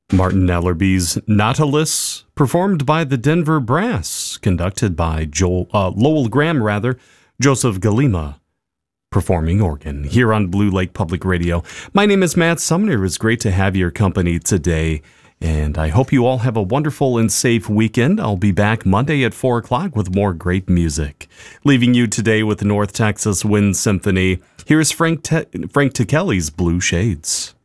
Martin Ellerby's Nautilus, performed by the Denver Brass, conducted by Lowell Graham, Joseph Galima, performing organ, here on Blue Lake Public Radio. My name is Matt Sumner. It's great to have your company today, and I hope you all have a wonderful and safe weekend. I'll be back Monday at 4 o'clock with more great music. Leaving you today with the North Texas Wind Symphony, here's Frank Tikelly's Blue Shades.